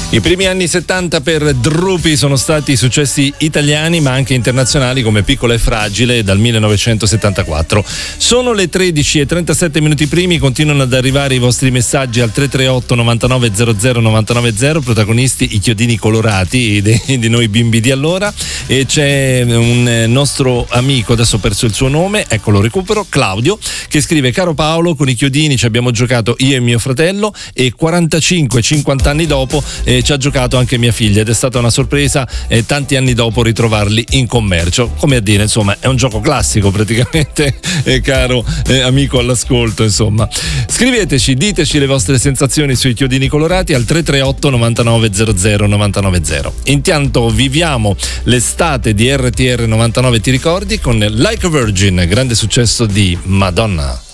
I primi anni 70 per Drupi sono stati successi italiani ma anche internazionali come Piccola e Fragile dal 1974. Sono le 13:37 minuti primi, continuano ad arrivare i vostri messaggi al 338 99 00 990, protagonisti i chiodini colorati di noi bimbi di allora, e c'è un nostro amico, adesso ho perso il suo nome, ecco lo recupero, Claudio, che scrive: caro Paolo, con i chiodini ci abbiamo giocato io e mio fratello e 45-50 anni dopo ci ha giocato anche mia figlia ed è stata una sorpresa tanti anni dopo ritrovarli in commercio. Come a dire, insomma, è un gioco classico praticamente, caro amico all'ascolto, insomma. Scriveteci, diteci le vostre sensazioni sui chiodini colorati al 338 99 00 990. Intanto viviamo l'estate di RTR 99, ti ricordi, con Like a Virgin, grande successo di Madonna.